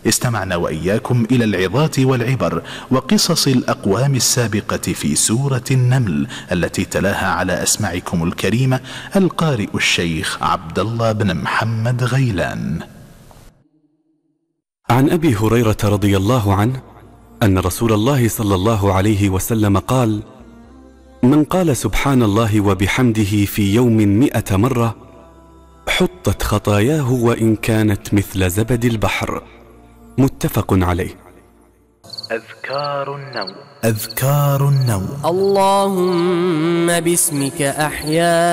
استمعنا وإياكم إلى العظات والعبر وقصص الأقوام السابقة في سورة النمل التي تلاها على أسماعكم الكريمة القارئ الشيخ عبد الله بن محمد غيلان. عن أبي هريرة رضي الله عنه أن رسول الله صلى الله عليه وسلم قال: من قال سبحان الله وبحمده في يوم 100 مرة حطت خطاياه وإن كانت مثل زبد البحر. متفق عليه. أذكار النوم. أذكار النوم. اللهم باسمك أحيا